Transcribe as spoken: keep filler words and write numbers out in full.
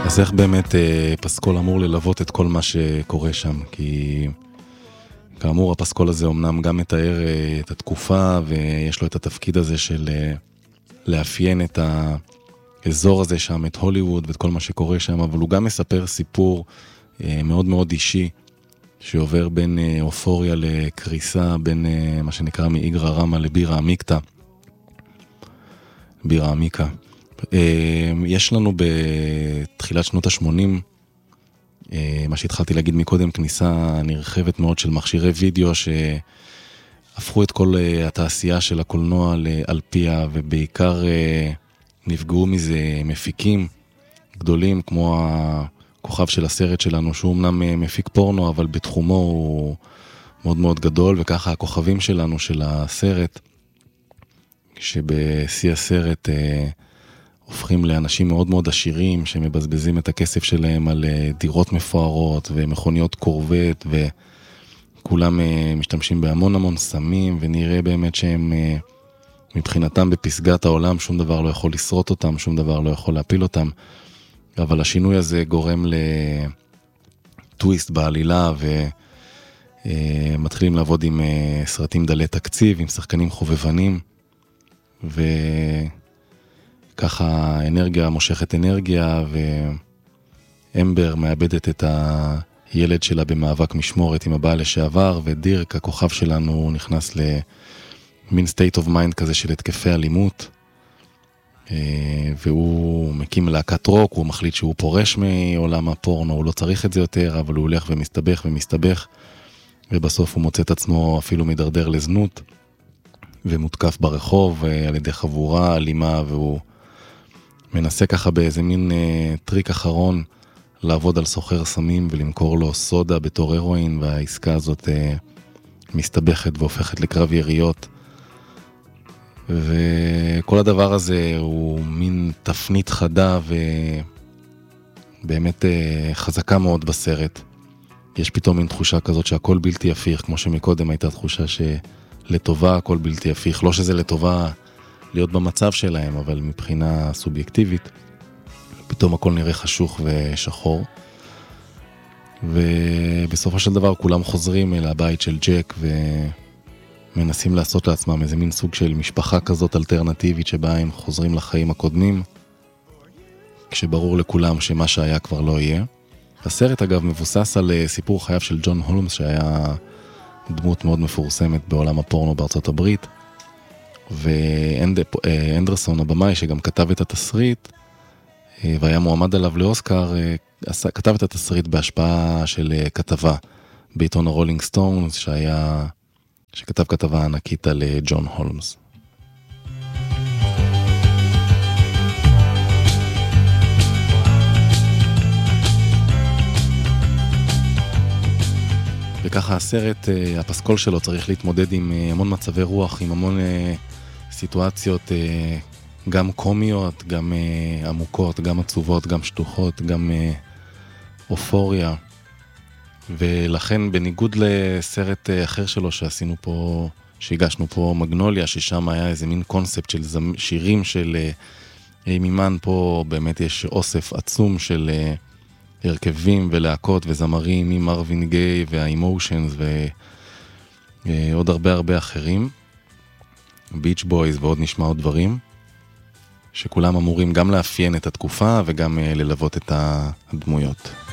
אז איך באמת פסקול אמור ללוות את כל מה שקורה שם? כי כאמור הפסקול הזה אומנם גם מתאר את התקופה, ויש לו את התפקיד הזה של לאפיין את האזור הזה שם, את הוליווד ואת כל מה שקורה שם, אבל הוא גם מספר סיפור מאוד מאוד אישי, שעובר בין אופוריה לקריסה, בין מה שנקרא מאיגרא רמא לבירא עמיקתא. בירא עמיקה. יש לנו בתחילת שנות ה-שמונים, מה שהתחלתי להגיד מקודם, כניסה נרחבת מאוד של מכשירי וידאו שהפכו את כל התעשייה של הקולנוע על פיה, ובעיקר נפגעו מזה מפיקים גדולים כמו הכוכב של הסרט שלנו, שהוא אמנם מפיק פורנו, אבל בתחומו הוא מאוד מאוד גדול, וככה הכוכבים שלנו של הסרט, שבשיא הסרט הופכים לאנשים מאוד מאוד עשירים, שמבזבזים את הכסף שלהם על דירות מפוארות ומכוניות קורבט, וכולם משתמשים בהמון המון סמים, ונראה באמת שהם מבחינתם בפסגת העולם, שום דבר לא יכול לשרוט אותם, שום דבר לא יכול להפיל אותם, אבל השינוי הזה גורם לטוויסט בעלילה, ומתחילים לעבוד עם סרטים דלי תקציב, עם שחקנים חובבנים, וככה אנרגיה מושכת אנרגיה, ואמבר מאבדת את הילד שלה במאבק משמורת עם הבעל לשעבר, ודירק, הכוכב שלנו, נכנס למין state of mind כזה של התקפי אלימות, והוא מקים להקת רוק, הוא מחליט שהוא פורש מעולם הפורנו, הוא לא צריך את זה יותר, אבל הוא הולך ומסתבך ומסתבך, ובסוף הוא מוצא את עצמו אפילו מדרדר לזנות, ומותקף ברחוב על ידי חבורה אלימה, והוא מנסה ככה באיזה מין אה, טריק אחרון לעבוד על סוחר סמים ולמכור לו סודה בתור הרואין, והעסקה הזאת אה, מסתבכת והופכת לקרב יריות, וכל הדבר הזה הוא מין תפנית חדה ובאמת אה, חזקה מאוד בסרט. יש פתאום מין תחושה כזאת שהכל בלתי הפיך, כמו שמקודם הייתה תחושה ש... לטובה הכל בלתי הפיך, לא שזה לטובה להיות במצב שלהם, אבל מבחינה סובייקטיבית, פתאום הכל נראה חשוך ושחור, ובסופו של דבר כולם חוזרים אל הבית של ג'ק, ומנסים לעשות לעצמם איזה מין סוג של משפחה כזאת אלטרנטיבית, שבה הם חוזרים לחיים הקודמים, כשברור לכולם שמה שהיה כבר לא יהיה. הסרט אגב מבוסס על סיפור חייו של ג'ון הולמס, שהיה דמות מאוד מפורסמת בעולם הפורנו בארצות הברית, ואנדרסון הבמאי שגם כתב את התסריט והיה מועמד עליו לאוסקר, כתב את התסריט בהשפעה של כתבה בעיתון הרולינג סטונס, שהיה שכתב כתבה ענקית על ג'ון הולמס. וככה הסרט, הפסקול שלו צריך להתמודד עם המון מצבי רוח, עם המון סיטואציות גם קומיות, גם עמוקות, גם עצובות, גם שטוחות, גם אופוריה. ולכן בניגוד לסרט אחר שלו שעשינו פה, שהגשנו פה מגנוליה, ששם היה איזה מין קונספט של שירים של מימן, פה באמת יש אוסף עצום של הרכבים ולהקות וזמרים ממרווין גיי והאימושנס ועוד הרבה הרבה אחרים, ביץ' בויז ועוד נשמע עוד דברים, שכולם אמורים גם לאפיין את התקופה וגם ללוות את הדמויות.